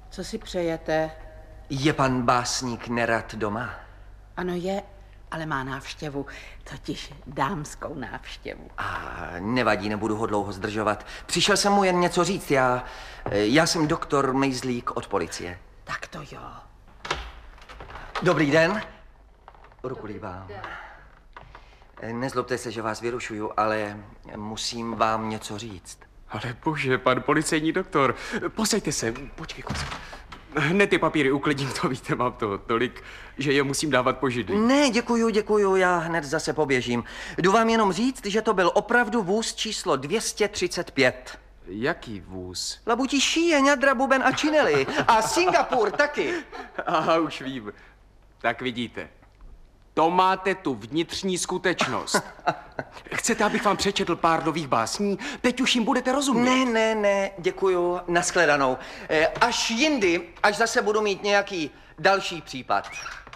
Co si přejete? Je pan básník Nerad doma? Ano, je, ale má návštěvu, totiž dámskou návštěvu. A nevadí, nebudu ho dlouho zdržovat. Přišel jsem mu jen něco říct. Já jsem doktor Mejzlík od policie. Tak to jo. Dobrý den. Ruku líbám. Nezlobte se, že vás vyrušuju, ale musím vám něco říct. Ale bože, pan policejní doktor, posaďte se, počkej kousek. Hned ty papíry uklidím, to víte, mám toho tolik, že je musím dávat po židli. Ne, děkuju, já hned zase poběžím. Jdu vám jenom říct, že to byl opravdu vůz číslo 235. Jaký vůz? Labutiší, Ňadra, Buben a Čineli. A Singapur taky. Aha, už vím. Tak vidíte. To máte tu vnitřní skutečnost. Chcete, abych vám přečetl pár nových básní? Teď už jim budete rozumět. Ne, děkuju, nashledanou. Až jindy, až zase budu mít nějaký další případ.